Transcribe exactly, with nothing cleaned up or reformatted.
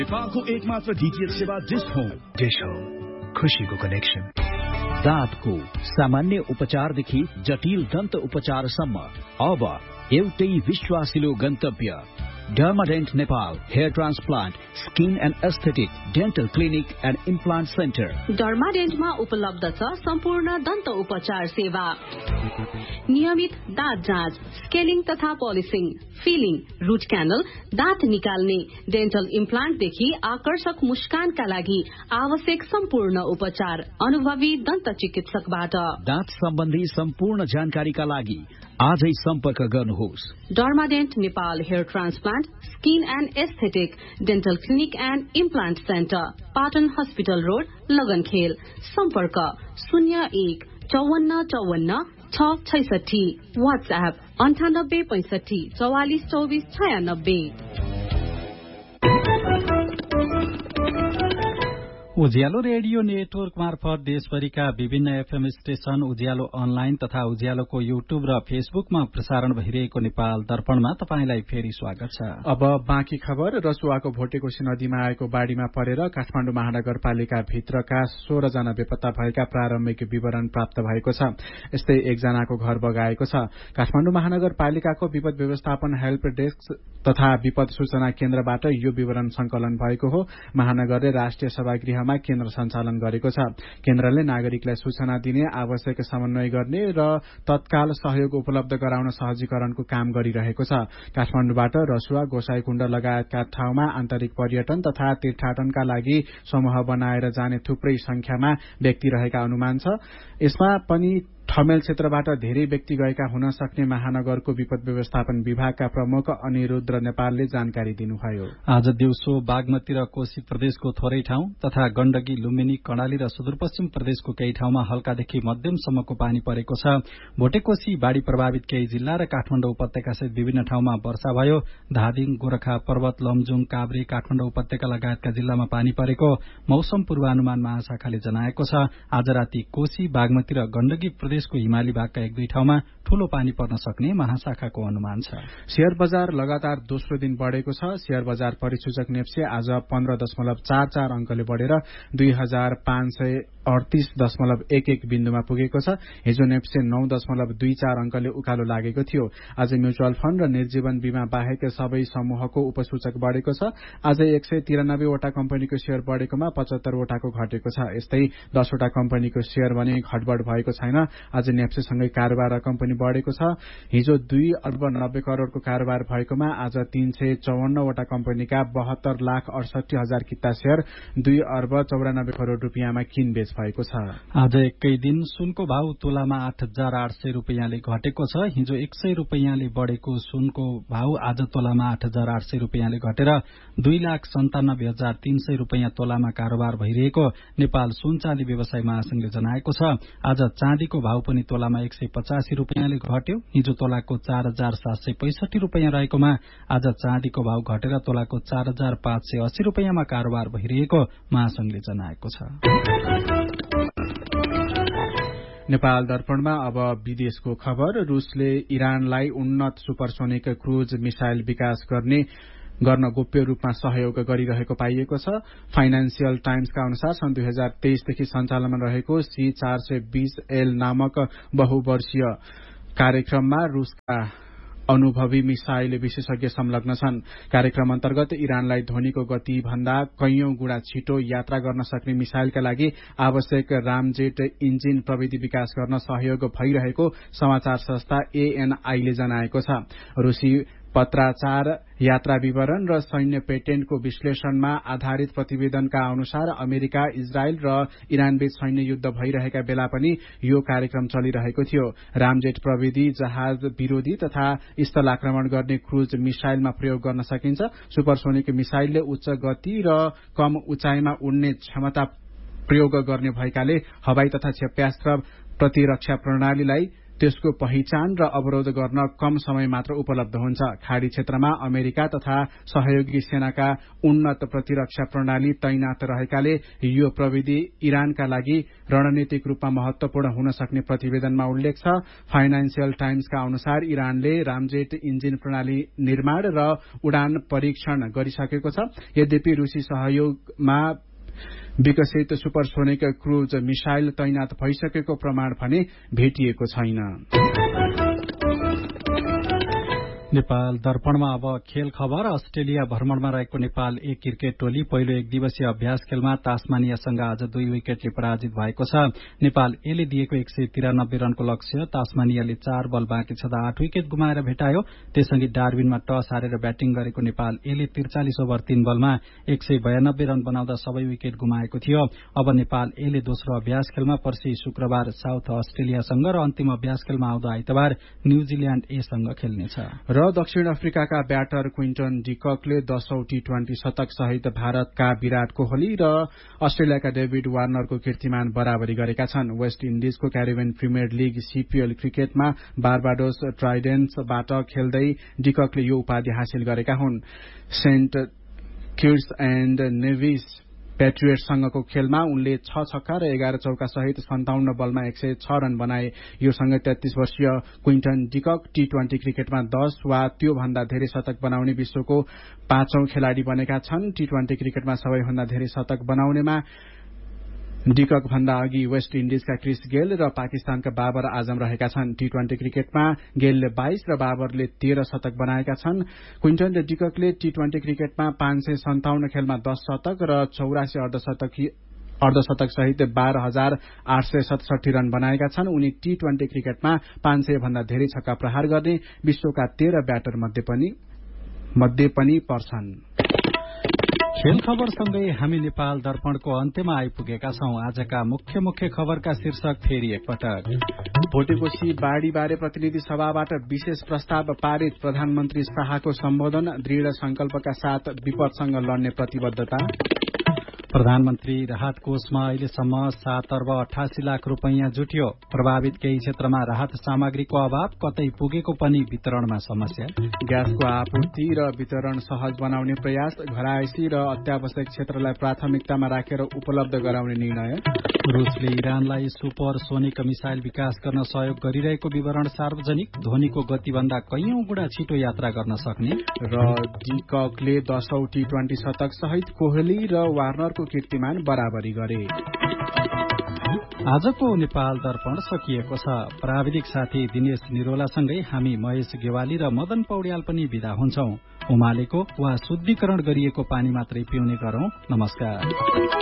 नेपालको एकमात्र डीटीएच सेवा डिश होम। डिश होम, खुशीको कनेक्सन। दाँतको सामान्य उपचारदेखि जटिल दन्त उपचारसम्म अब एउटै विश्वासिलो गन्तव्य डर्माडेन्ट Nepal hair transplant skin and aesthetic dental clinic and implant centre. डर्माडेन्टमा उपलब्ध छ सम्पूर्ण दन्त उपचार सेवा, नियमित दाँत जाँच, स्केलिङ तथा पोलिसिङ, फिलिङ, रुट क्यानल, दाँत निकाल्ने, डेन्टल इम्प्लान्टदेखि आकर्षक मुस्कानका लागि आवश्यक सम्पूर्ण उपचार अनुभवी दन्त चिकित्सकबाट। दाँत सम्बन्धी सम्पूर्ण जानकारीका लागि आजै सम्पर्क गर्नुहोस्। डर्माडेन्ट Nepal hair transplant skin and aesthetic dental clinic and implant centre, Patan hospital road, लगनखेल। सम्पर्क शून्य एक चौवन्न चौवन्न छ छैसठी। वाट्सएप अन्ठानब्बे पैंसठी चौवालिस चौबिस छयानब्बे। उज्यालो रेडियो नेटवर्क मार्फत देशभरिका विभिन्न एफएम स्टेशन, उज्यालो अनलाइन तथा उज्यालोको युट्युब र फेसबुकमा प्रसारण भइरहेको नेपाल दर्पणमा तपाईंलाई फेरि स्वागत छ। अब बाँकी खबर। रसुवाको भोटेकोशी नदीमा आएको बाढ़ीमा परेर काठमाडौँ महानगरपालिका भित्रका सोह्र जना बेपत्ता भएका प्रारम्भिक विवरण प्राप्त भएको छ। यस्तै एकजनाको घर बगाएको छ। काठमाडौँ महानगरपालिकाको विपद व्यवस्थापन हेल्प डेस्क तथा विपद सूचना केन्द्रबाट यो विवरण संकलन भएको हो। महानगरले राष्ट्रिय सभागृहमा केन्द्र सञ्चालन गरेको छ। केन्द्रले नागरिकलाई सूचना दिने, आवश्यक समन्वय गर्ने र तत्काल सहयोग उपलब्ध गराउन सहजीकरणको काम गरिरहेको छ। काठमाडौँबाट रसुवा, गोसाईकुण्ड लगायतका ठाउँमा आन्तरिक पर्यटन तथा तीर्थाटनका लागि समूह बनाएर जाने थुप्रै संख्यामा व्यक्ति रहेका अनुमान छ। यसमा पनि ठमेल क्षेत्रबाट धेरै व्यक्ति गएका हुन सक्ने महानगरको विपद व्यवस्थापन विभागका प्रमुख अनिरुद्ध नेपालले जानकारी दिनुभयो। आज दिउँसो बागमती र कोशी प्रदेशको थोरै ठाउँ तथा गण्डकी, लुम्बिनी, कर्णाली र सुदूरपश्चिम प्रदेशको केही ठाउँमा हल्कादेखि मध्यमसम्मको पानी परेको छ। भोटेकोशी बाढ़ी प्रभावित केही जिल्ला र काठमाडौँ उपत्यकासहित विभिन्न ठाउँमा वर्षा भयो। धादिङ, गोरखा पर्वत, लमजुङ, काभ्रे, काठमाडौँ उपत्यका लगायतका जिल्लामा पानी परेको मौसम पूर्वानुमान महाशाखाले जनाएको छ। आज राति कोशी, बागमती र गण्डकी प्रदेशको हिमाली भागका एक दुई ठाउँमा ठूलो पानी पर्न सक्ने महाशाखाको अनुमान छ। शेयर बजार लगातार दोस्रो दिन बढ़ेको छ। शेयर बजार परिसूचक नेप्से आज पन्ध्र दशमलव चार चार अंकले बढ़ेर दुई हजार पाँच सय अडतीस दशमलव एक एक बिन्दुमा पुगेको छ। हिजो नेप्से नौ दशमलव दुई चार अंकले उकालो लागेको थियो। आज म्युचुअल फण्ड र निर्जीवन बीमा बाहेक सबै समूहको उपसूचक बढ़ेको छ। आज एक सय तिरानब्बेवटा कम्पनीको शेयर बढ़ेकोमा पचहत्तरवटाको घटेको छ। यस्तै दसवटा कम्पनीको शेयर भने घटबढ़ भएको छैन। आज नेप्सेसँगै कारोबार रकम पनि बढ़ेको छ। हिजो दुई अर्ब नब्बे करोड़को कारोबार भएकोमा आज तीन सय चौवन्नवटा कम्पनीका बहत्तर लाख अडसठी हजार किता शेयर दुई अर्ब चौरानब्बे करोड़ रूपियाँमा किनबेच भएको छ। आज एकै दिन सुनको भाव तोलामा आठ हजार आठ सय रूपियाँले घटेको छ। हिजो एक सय रूपियाँले बढ़ेको सुनको भाव आज तोलामा आठ हजार आठ सय रूपियाँले घटेर दुई लाख सन्तानब्बे हजार तीन सय रूपियाँ तोलामा कारोबार भइरहेको नेपाल सुन चाँदी व्यवसाय महासंघले जनाएको छ। आज चाँदीको भाव पनि तोलामा एक सय पचासी रूपियाँले घट्यो। हिजो तोलाको चार हजार सात सय पैंसठी रूपियाँ रहेकोमा आज चाँदीको भाव घटेर तोलाको चार हजार पाँच सय अस्सी रूपियाँमा कारोबार भइरहेको महासंघले जनाएको छ। नेपाल दर्पणमा अब विदेशको खबर। रूसले इरानलाई उन्नत सुपरसोनिक क्रूज मिसाइल विकास गर्ने गर्न गोप्य रूपमा सहयोग गरिरहेको पाइएको छ। फाइनान्सियल टाइम्सका अनुसार सन् दुई हजार तेइसदेखि सञ्चालनमा रहेको सी चार सय बीस एल नामक बहुवर्षीय कार्यक्रममा रूसका अनुभवी मिसाइल विशेषज्ञ संलग्न छन्। कार्यक्रम अन्तर्गत इरानलाई ध्वनिको गति भन्दा कैयौं गुणा छिटो यात्रा गर्न सक्ने मिसाइलका लागि आवश्यक रामजेट इन्जिन प्रविधि विकास गर्न सहयोग भइरहेको समाचार संस्था एएनआईले जनाएको छ। रूसी पत्राचार, यात्रा विवरण र सैन्य पेटेन्टको विश्लेषणमा आधारित प्रतिवेदनका अनुसार अमेरिका, इजरायल र इरानबीच सैन्य युद्ध भइरहेका बेला पनि यो कार्यक्रम चलिरहेको थियो। रामजेट प्रविधि जहाज विरोधी तथा स्थल आक्रमण गर्ने क्रूज मिसाइलमा प्रयोग गर्न सकिन्छ। सुपरसोनिक मिसाइलले उच्च गति र कम उचाइमा उड्ने क्षमता प्रयोग गर्ने भएकाले हवाई तथा क्षेप्यास्त्र प्रतिरक्षा प्रणालीलाई त्यसको पहिचान र अवरोध गर्न कम समय मात्र उपलब्ध हुन्छ। खाडी क्षेत्रमा अमेरिका तथा सहयोगी सेनाका उन्नत प्रतिरक्षा प्रणाली तैनात रहेकाले यो प्रविधि इरानका लागि रणनीतिक रूपमा महत्वपूर्ण हुन सक्ने प्रतिवेदनमा उल्लेख छ। फाइनान्सियल टाइम्सका अनुसार इरानले रामजेट इन्जिन प्रणाली निर्माण र उडान परीक्षण गरिसकेको छ। यद्यपि रूसी सहयोगमा विकसित सुपरसोनिक क्रूज मिसाइल तैनात भइसकेको प्रमाण भने भेटिएको छैन। नेपाल दर्पणमा अब खेल खबर। अस्ट्रेलिया भ्रमणमा रहेको नेपाल ए क्रिकेट टोली पहिलो एक दिवसीय अभ्यास खेलमा तास्मानियासँग आज दुई विकेटले पराजित भएको छ। नेपाल एले दिएको एक सय तिरानब्बे रनको लक्ष्य तास्मानियाले चार बल बाँकी छँदा आठ विकेट गुमाएर भेटायो। त्यसअघि डार्विनमा टस हारेर ब्याटिङ गरेको नेपाल एले त्रिचालिस ओभर तीन बलमा एक सय बयानब्बे रन बनाउँदा सबै विकेट गुमाएको थियो। अब नेपाल एले दोस्रो अभ्यास खेलमा पर्सि शुक्रबार साउथ अस्ट्रेलियासँग र अन्तिम अभ्यास खेलमा आउँदो आइतबार न्यूजील्याण्ड एसँग खेल्नेछ। र दक्षिण अफ्रिकाका ब्याटर क्विन्टन डिककले दशौं टी ट्वेन्टी शतक सहित भारतका विराट कोहली र अस्ट्रेलियाका डेभिड वार्नरको कीर्तिमान बराबरी गरेका छन्। West इन्डिजको Caribbean premier league CPL क्रिकेटमा बारबाडोस ट्राइडेन्ट्सबाट खेल्दै डिककले यो उपाधि हासिल गरेका हुन्। सेन्ट किट्स एण्ड नेभिस पेट्रियट्ससँगको खेलमा उनले छ छक्का र एघार चौका सहित सन्ताउन्न बलमा एक सय छ रन बनाए। यो सँगै तेत्तीस वर्षीय क्विन्टन डिकक टी ट्वेन्टी क्रिकेटमा दश वा त्योभन्दा धेरै शतक बनाउने विश्वको पाँचौं खेलाड़ी बनेका छन्। टी ट्वेन्टी क्रिकेटमा सबैभन्दा धेरै शतक बनाउनेमा डिकक भन्दा अघि वेस्ट इन्डिजका क्रिस गेल र पाकिस्तानका बाबर आजम रहेका छन्। टी ट्वेन्टी क्रिकेटमा गेलले बाइस र बाबरले तेह्र शतक बनाएका छन्। क्विन्टन डिककले टी ट्वेन्टी क्रिकेटमा पाँच सय सन्ताउन्न खेलमा दश शतक र चौरासी अर्धशतकी अर्धशतक सहित बाह्र हजार आठ सय सतसठी रन बनाएका छन्। उनी टी ट्वेन्टी क्रिकेटमा पाँच सय भन्दा धेरै छक्का प्रहार गर्ने विश्वका तेह्र ब्याटर मध्ये पनि मध्ये पनि पर्छन्। खेल खबरसँगै हामी नेपाल दर्पणको अन्त्यमा आइपुगेका छौं। आजका मुख्य मुख्य खबरका शीर्षक फेरि एकपटक। भोटेकोशी बाढ़ीबारे प्रतिनिधि सभाबाट विशेष प्रस्ताव पारित। प्रधानमन्त्री शाहको सम्बोधन। दृढ़ संकल्पका साथ विपदसँग लड्ने प्रतिबद्धता। प्रधानमन्त्री राहत कोषमा अहिलेसम्म सात अर्ब अठासी लाख रूपैयाँ जुट्यो। प्रभावित केही क्षेत्रमा राहत सामग्रीको अभाव, कतै पुगेको पनि वितरणमा समस्या। ग्यासको आपूर्ति र वितरण सहज बनाउने प्रयास। घरायसी र अत्यावश्यक क्षेत्रलाई प्राथमिकतामा राखेर उपलब्ध गराउने निर्णय। रूसले इरानलाई सुपरसोनिक मिसाइल विकास गर्न सहयोग गरिरहेको विवरण सार्वजनिक। ध्वनिको गतिभन्दा कैयौं गुणा छिटो यात्रा गर्न सक्ने। र डिककले दशौं टी ट्वेन्टी शतक सहित कोहली र वार्नरको कीर्तिमान बराबरी गरे। आजको नेपाल दर्पण सकिएको छ। प्राविधिक साथी दिनेश निरोलासँगै हामी महेश गेवाली र मदन पौड्याल पनि विदा हुन्छौं। उमालेको वा शुद्धिकरण गरिएको पानी मात्रै पिउने गरौं। नमस्कार।